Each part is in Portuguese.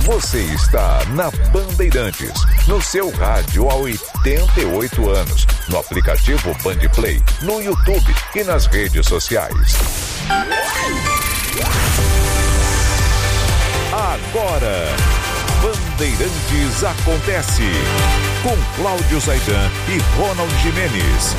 Você está na Bandeirantes, no seu rádio há 88 anos, no aplicativo Bandplay, no YouTube e nas redes sociais. Agora, Bandeirantes acontece, com Cláudio Zaidan e Ronald Gimenez.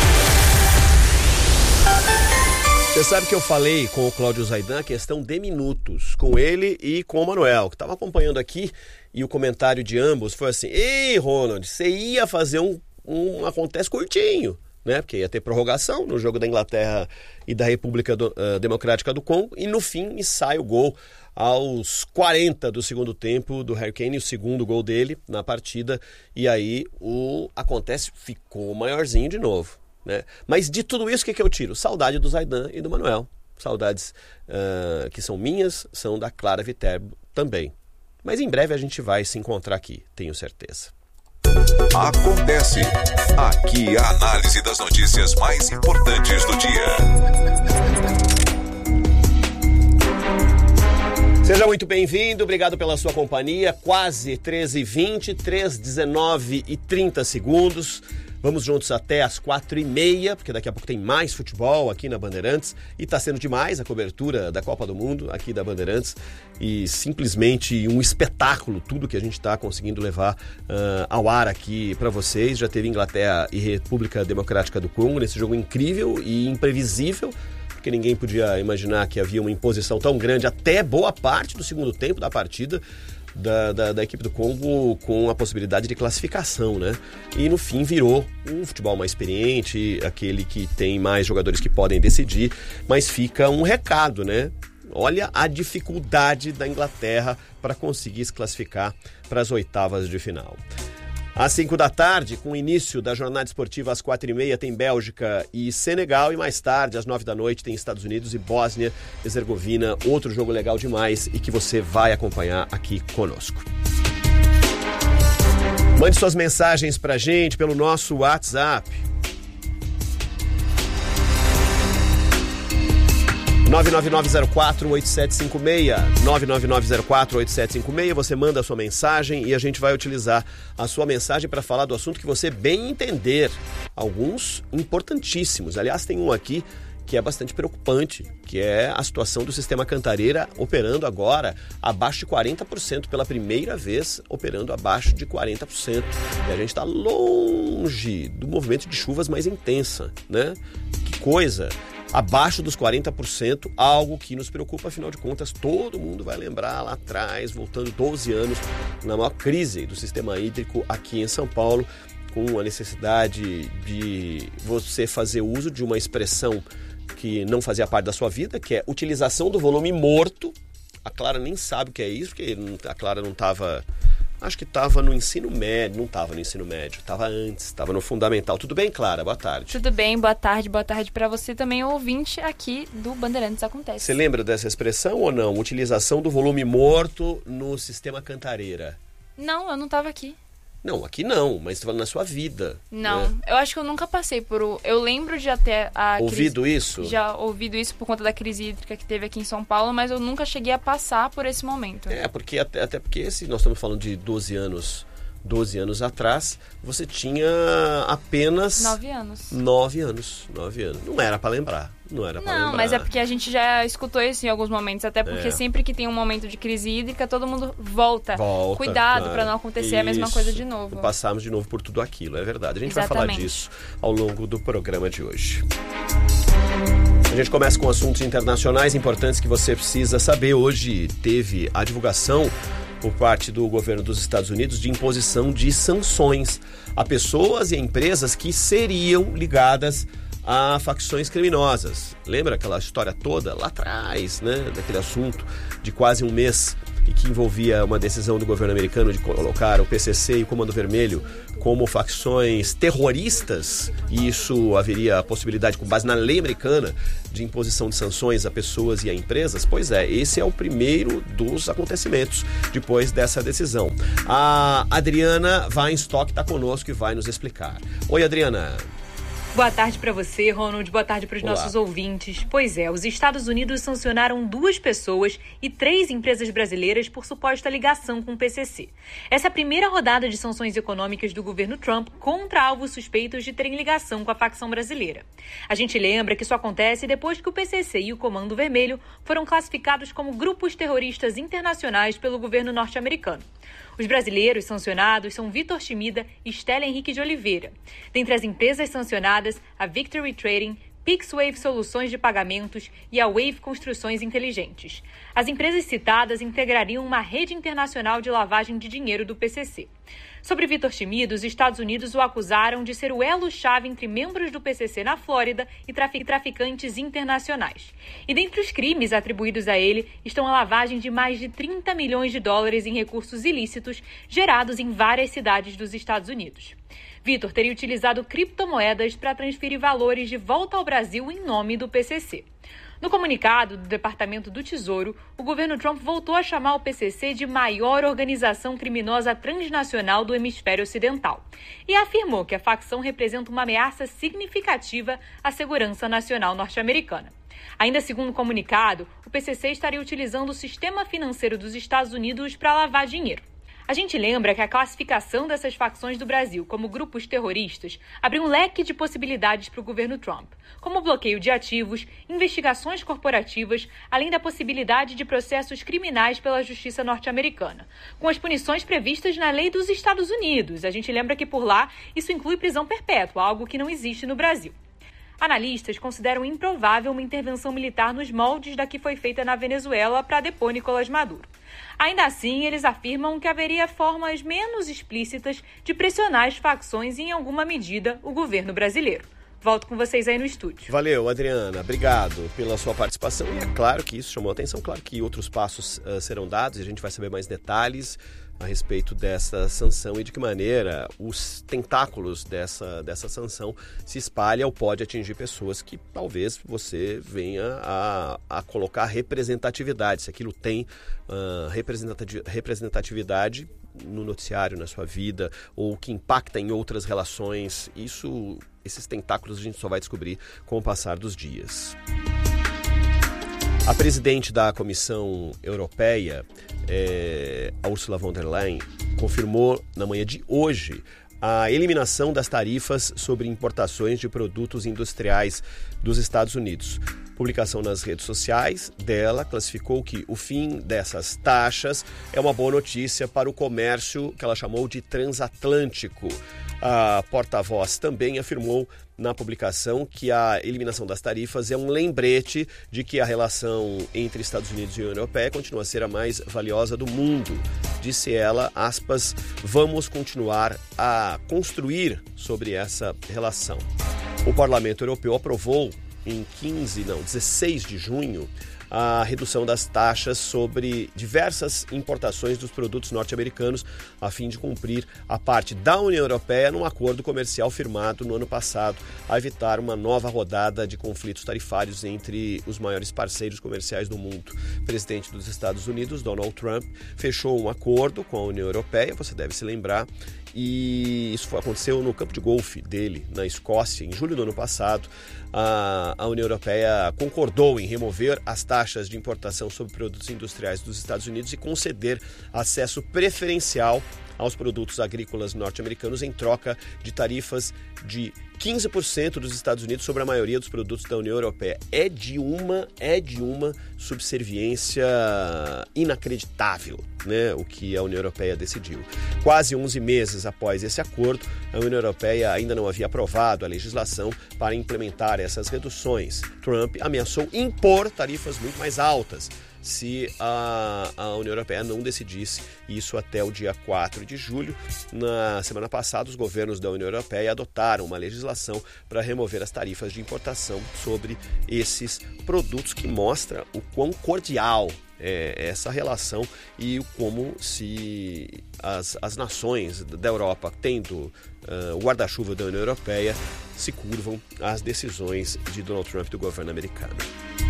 Você sabe que eu falei com o Cláudio Zaidan a questão de minutos, com ele e com o Manuel, que estava acompanhando aqui, e o comentário de ambos foi assim: ei, Ronald, você ia fazer um acontece curtinho, né? Porque ia ter prorrogação no jogo da Inglaterra e da República Democrática do Congo, e no fim sai o gol aos 40 do segundo tempo do Harry Kane, o segundo gol dele na partida, e aí o acontece ficou maiorzinho de novo. Né? Mas de tudo isso, o que eu tiro? Saudade do Zaidan e do Manuel. Saudades que são minhas, são da Clara Viterbo também. Mas em breve a gente vai se encontrar aqui, tenho certeza. Acontece. Aqui a análise das notícias mais importantes do dia. Seja muito bem-vindo, obrigado pela sua companhia. Quase 13h20, 3:19:30 segundos. Vamos juntos até às 4:30, porque daqui a pouco tem mais futebol aqui na Bandeirantes. E está sendo demais a cobertura da Copa do Mundo aqui da Bandeirantes. E simplesmente um espetáculo, tudo que a gente está conseguindo levar ao ar aqui para vocês. Já teve Inglaterra e República Democrática do Congo nesse jogo incrível e imprevisível, porque ninguém podia imaginar que havia uma imposição tão grande até boa parte do segundo tempo da partida. Da equipe do Congo, com a possibilidade de classificação, né? E no fim virou um futebol mais experiente, aquele que tem mais jogadores que podem decidir, mas fica um recado, né? Olha a dificuldade da Inglaterra para conseguir se classificar para as oitavas de final. Às 5 da tarde, com o início da jornada esportiva às 4:30, tem Bélgica e Senegal. E mais tarde, às 9 da noite, tem Estados Unidos e Bósnia e Herzegovina. Outro jogo legal demais e que você vai acompanhar aqui conosco. Mande suas mensagens pra gente pelo nosso WhatsApp. 99904-8756, 99904-8756, você manda a sua mensagem e a gente vai utilizar a sua mensagem para falar do assunto que você bem entender. Alguns importantíssimos, aliás tem um aqui que é bastante preocupante, que é a situação do sistema Cantareira operando agora abaixo de 40%, pela primeira vez operando abaixo de 40%. E a gente está longe do movimento de chuvas mais intensa, né? Que coisa! Abaixo dos 40%, algo que nos preocupa, afinal de contas, todo mundo vai lembrar lá atrás, voltando 12 anos, na maior crise do sistema hídrico aqui em São Paulo, com a necessidade de você fazer uso de uma expressão que não fazia parte da sua vida, que é utilização do volume morto. A Clara nem sabe o que é isso, porque a Clara não estava... Acho que estava no ensino médio, não estava no ensino médio, estava antes, estava no fundamental. Tudo bem, Clara? Boa tarde. Tudo bem, boa tarde para você também, ouvinte aqui do Bandeirantes Acontece. Você lembra dessa expressão ou não? Utilização do volume morto no sistema Cantareira. Não, eu não estava aqui. Não, aqui não, mas você falando na sua vida. Não, né? Eu acho que eu nunca passei por... Eu lembro de até a ouvido isso? Já ouvido isso por conta da crise hídrica que teve aqui em São Paulo, mas eu nunca cheguei a passar por esse momento. Porque até porque se nós estamos falando de 12 anos atrás, você tinha apenas... 9 anos. 9 anos. Não era pra lembrar. Não, mas é porque a gente já escutou isso em alguns momentos, até porque sempre que tem um momento de crise hídrica, todo mundo volta. Cuidado, claro, para não acontecer a mesma coisa de novo. Passarmos de novo por tudo aquilo, é verdade. A gente vai falar disso ao longo do programa de hoje. A gente começa com assuntos internacionais importantes que você precisa saber. Hoje teve a divulgação por parte do governo dos Estados Unidos de imposição de sanções a pessoas e empresas que seriam ligadas a facções criminosas. Lembra aquela história toda lá atrás, né, daquele assunto de quase um mês e que envolvia uma decisão do governo americano de colocar o PCC e o Comando Vermelho como facções terroristas, e isso haveria a possibilidade, com base na lei americana, de imposição de sanções a pessoas e a empresas? Pois é, esse é o primeiro dos acontecimentos depois dessa decisão. A Adriana Weinstock está conosco e vai nos explicar. Oi, Adriana. Boa tarde para você, Ronald. Boa tarde para os nossos ouvintes. Pois é, os Estados Unidos sancionaram 2 pessoas e 3 empresas brasileiras por suposta ligação com o PCC. Essa é a primeira rodada de sanções econômicas do governo Trump contra alvos suspeitos de terem ligação com a facção brasileira. A gente lembra que isso acontece depois que o PCC e o Comando Vermelho foram classificados como grupos terroristas internacionais pelo governo norte-americano. Os brasileiros sancionados são Vitor Schmida e Stella Henrique de Oliveira. Dentre as empresas sancionadas, a Victory Trading, PixWave Soluções de Pagamentos e a Wave Construções Inteligentes. As empresas citadas integrariam uma rede internacional de lavagem de dinheiro do PCC. Sobre Vitor Schmida, os Estados Unidos o acusaram de ser o elo-chave entre membros do PCC na Flórida e traficantes internacionais. E dentre os crimes atribuídos a ele estão a lavagem de mais de 30 milhões de dólares em recursos ilícitos gerados em várias cidades dos Estados Unidos. Vitor teria utilizado criptomoedas para transferir valores de volta ao Brasil em nome do PCC. No comunicado do Departamento do Tesouro, o governo Trump voltou a chamar o PCC de maior organização criminosa transnacional do hemisfério ocidental e afirmou que a facção representa uma ameaça significativa à segurança nacional norte-americana. Ainda segundo o comunicado, o PCC estaria utilizando o sistema financeiro dos Estados Unidos para lavar dinheiro. A gente lembra que a classificação dessas facções do Brasil como grupos terroristas abriu um leque de possibilidades para o governo Trump, como bloqueio de ativos, investigações corporativas, além da possibilidade de processos criminais pela justiça norte-americana, com as punições previstas na lei dos Estados Unidos. A gente lembra que por lá isso inclui prisão perpétua, algo que não existe no Brasil. Analistas consideram improvável uma intervenção militar nos moldes da que foi feita na Venezuela para depor Nicolás Maduro. Ainda assim, eles afirmam que haveria formas menos explícitas de pressionar as facções e, em alguma medida, o governo brasileiro. Volto com vocês aí no estúdio. Valeu, Adriana. Obrigado pela sua participação. E é claro que isso chamou a atenção. Claro que outros passos serão dados e a gente vai saber mais detalhes a respeito dessa sanção e de que maneira os tentáculos dessa sanção se espalham ou pode atingir pessoas que talvez você venha a colocar representatividade, se aquilo tem representatividade no noticiário, na sua vida, ou que impacta em outras relações. Esses tentáculos a gente só vai descobrir com o passar dos dias. A presidente da Comissão Europeia, a Ursula von der Leyen, confirmou na manhã de hoje a eliminação das tarifas sobre importações de produtos industriais dos Estados Unidos. Publicação nas redes sociais dela classificou que o fim dessas taxas é uma boa notícia para o comércio que ela chamou de transatlântico. A porta-voz também afirmou na publicação que a eliminação das tarifas é um lembrete de que a relação entre Estados Unidos e União Europeia continua a ser a mais valiosa do mundo. Disse ela, aspas, vamos continuar a construir sobre essa relação. O Parlamento Europeu aprovou em 16 de junho, a redução das taxas sobre diversas importações dos produtos norte-americanos a fim de cumprir a parte da União Europeia num acordo comercial firmado no ano passado a evitar uma nova rodada de conflitos tarifários entre os maiores parceiros comerciais do mundo. O presidente dos Estados Unidos, Donald Trump, fechou um acordo com a União Europeia, você deve se lembrar, e isso aconteceu no campo de golfe dele, na Escócia, em julho do ano passado. A União Europeia concordou em remover as taxas de importação sobre produtos industriais dos Estados Unidos e conceder acesso preferencial aos produtos agrícolas norte-americanos em troca de tarifas de 15% dos Estados Unidos sobre a maioria dos produtos da União Europeia. É de uma subserviência inacreditável, né, o que a União Europeia decidiu. Quase 11 meses após esse acordo, a União Europeia ainda não havia aprovado a legislação para implementar essas reduções. Trump ameaçou impor tarifas muito mais altas se a União Europeia não decidisse isso até o dia 4 de julho. Na semana passada, os governos da União Europeia adotaram uma legislação para remover as tarifas de importação sobre esses produtos, que mostra o quão cordial é essa relação e como se as nações da Europa, tendo o guarda-chuva da União Europeia, se curvam às decisões de Donald Trump e do governo americano.